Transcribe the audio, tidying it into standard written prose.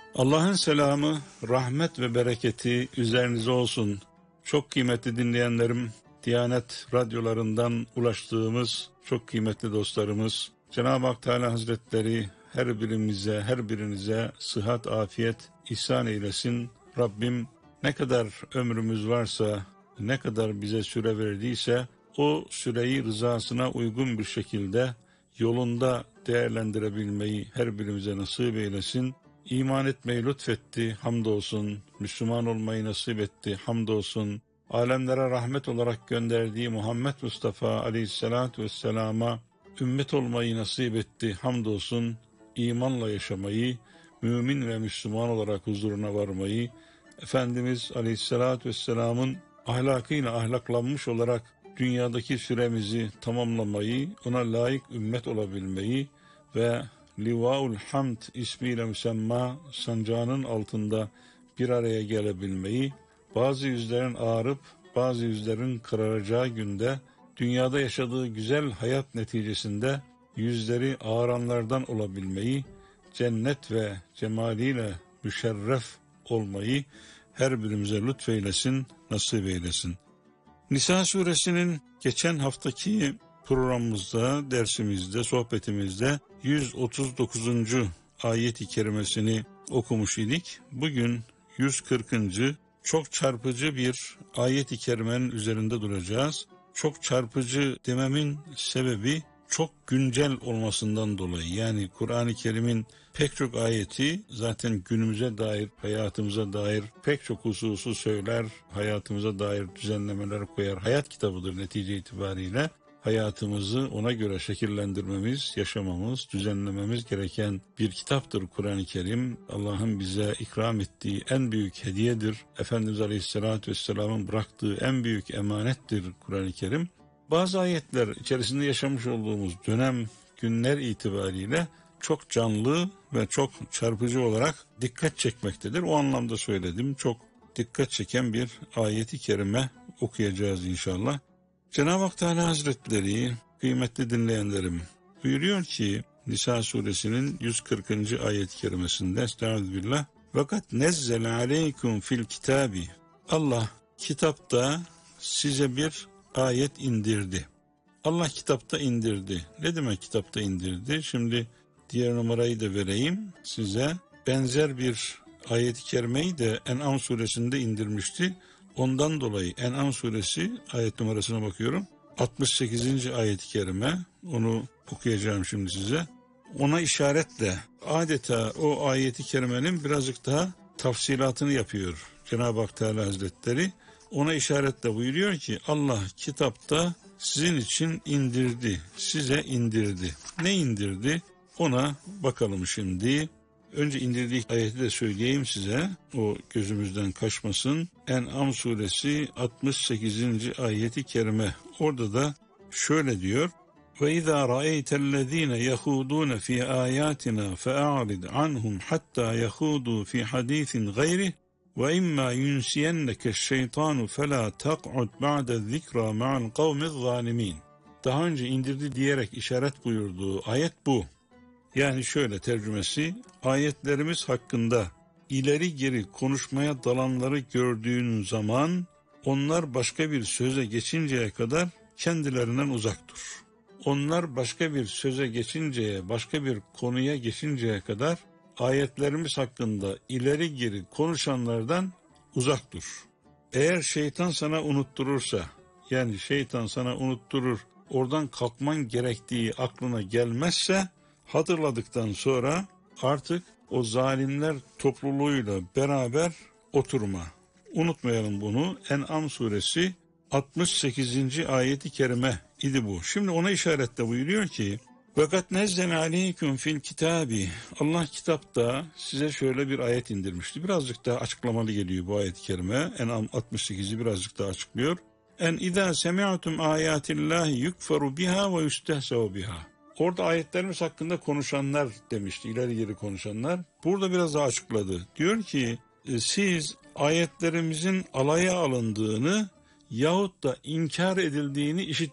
Allah'ın selamı, rahmet ve bereketi üzerinize olsun. Çok kıymetli dinleyenlerim, Diyanet radyolarından ulaştığımız çok kıymetli dostlarımız, Cenab-ı Hak Teala Hazretleri her birinize sıhhat, afiyet ihsan eylesin. Rabbim ne kadar ömrümüz varsa, ne kadar bize süre verdiyse, o süreyi rızasına uygun bir şekilde yolunda değerlendirebilmeyi her birimize nasip eylesin. İman etmeyi lütfetti, hamdolsun. Müslüman olmayı nasip etti, hamdolsun. Alemlere rahmet olarak gönderdiği Muhammed Mustafa Aleyhisselatü Vesselam'a ümmet olmayı nasip etti, hamdolsun. İmanla yaşamayı, mümin ve Müslüman olarak huzuruna varmayı, Efendimiz Aleyhisselatü Vesselam'ın ahlakıyla ahlaklanmış olarak dünyadaki süremizi tamamlamayı, ona layık ümmet olabilmeyi ve Livaul Hamd ismiyle müsemma sancağının altında bir araya gelebilmeyi, bazı yüzlerin ağarıp bazı yüzlerin kararacağı günde dünyada yaşadığı güzel hayat neticesinde yüzleri ağaranlardan olabilmeyi, cennet ve cemaliyle müşerref olmayı her birimize lütfeylesin, nasip eylesin. Nisa suresinin geçen haftaki programımızda, dersimizde, sohbetimizde 139. ayet-i kerimesini okumuş idik. Bugün 140. çok çarpıcı bir ayet-i kerimenin üzerinde duracağız. Çok çarpıcı dememin sebebi çok güncel olmasından dolayı. Yani Kur'an-ı Kerim'in pek çok ayeti zaten günümüze dair, hayatımıza dair pek çok hususu söyler, hayatımıza dair düzenlemeler koyar. Hayat kitabıdır netice itibariyle. Hayatımızı ona göre şekillendirmemiz, yaşamamız, düzenlememiz gereken bir kitaptır Kur'an-ı Kerim. Allah'ın bize ikram ettiği en büyük hediyedir. Efendimiz Aleyhisselatü Vesselam'ın bıraktığı en büyük emanettir Kur'an-ı Kerim. Bazı ayetler içerisinde yaşamış olduğumuz dönem, günler itibariyle çok canlı ve çok çarpıcı olarak dikkat çekmektedir. O anlamda söyledim. Çok dikkat çeken bir ayet-i kerime okuyacağız inşallah. Cenab-ı Hak Teala Hazretleri, kıymetli dinleyenlerim, buyuruyor ki Nisa suresinin 140. ayet-i kerimesinde Estağfirullah. Vakat nezzele aleykum fil kitabi. Allah kitapta size bir ayet indirdi. Allah kitapta indirdi. Ne demek kitapta indirdi? Şimdi diğer numarayı da vereyim size. Benzer bir ayet-i kerimeyi de En'am suresinde indirmişti. Ondan dolayı En'am suresi ayet numarasına bakıyorum. 68. ayet-i kerime, onu okuyacağım şimdi size. Ona işaretle adeta o ayet-i kerimenin birazcık daha tafsilatını yapıyor Cenab-ı Hak Teala Hazretleri. Ona işaretle buyuruyor ki Allah kitapta sizin için indirdi, size indirdi. Ne indirdi? Ona bakalım şimdi. Önce indirdiği ayeti de söyleyeyim size, o gözümüzden kaçmasın. En'am suresi 68. ayeti kerime. Orada da şöyle diyor. وَاِذَا رَأَيْتَ الَّذ۪ينَ يَخُودُونَ ف۪ي آيَاتِنَا فَاَعْرِضْ عَنْهُمْ حَتَّى يَخُودُوا ف۪ي حَد۪يثٍ غَيْرِهِ وَاِمَّا يُنْسِيَنَّكَ الشَّيْطَانُ فَلَا تَقْعُدْ بَعْدَ الذِّكْرَى مَعَ الْقَوْمِ الظَّالِمِينَ. Daha önce indirdi diyerek işaret buyurduğu ayet bu. Yani şöyle tercümesi, ayetlerimiz hakkında ileri geri konuşmaya dalanları gördüğün zaman onlar başka bir söze geçinceye kadar kendilerinden uzak dur. Onlar başka bir söze geçinceye, başka bir konuya geçinceye kadar ayetlerimiz hakkında ileri geri konuşanlardan uzak dur. Eğer şeytan sana unutturursa, yani şeytan sana unutturur, oradan kalkman gerektiği aklına gelmezse, hatırladıktan sonra artık o zalimler topluluğuyla beraber oturma. Unutmayalım bunu. En'am suresi 68. ayeti kerime idi bu. Şimdi ona işaretle buyuruyor ki Vakat nezzene aleyküm fil kitabi. Allah kitapta size şöyle bir ayet indirmişti. Birazcık daha açıklamalı geliyor bu ayet-i kerime. En'am 68'i birazcık daha açıklıyor. En idâ semi'tum âyâtillâhi yukferu biha ve yustehsevu biha. Orada ayetlerimiz hakkında konuşanlar demişti, ileri geri konuşanlar. Burada biraz daha açıkladı. Diyor ki siz ayetlerimizin alaya alındığını yahut da inkar edildiğini